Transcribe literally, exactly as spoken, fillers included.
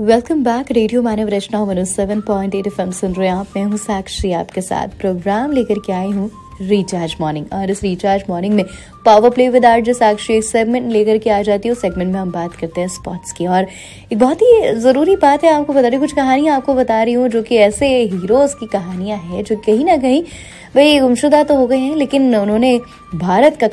Welcome back. Radio मानव रचना one O seven point eight FM सुन रहे हैं आप। मैं हूँ साक्षी, आपके साथ प्रोग्राम लेकर के आई हूँ रिचार्ज मॉर्निंग। और इस रिचार्ज मॉर्निंग में पावर प्ले विद आरजे साक्षी एक सेगमेंट लेकर के आ जाती है। उस सेगमेंट में हम बात करते हैं स्पोर्ट्स की, और एक बहुत ही ज़रूरी बात है आपको बता रही हूँ, कुछ कहानियाँ आपको बता रही हूँ जो कि ऐसे हीरोज़ की कहानियाँ हैं जो कहीं ना कहीं वही गुमशुदा तो हो गए हैं, लेकिन उन्होंने भारत का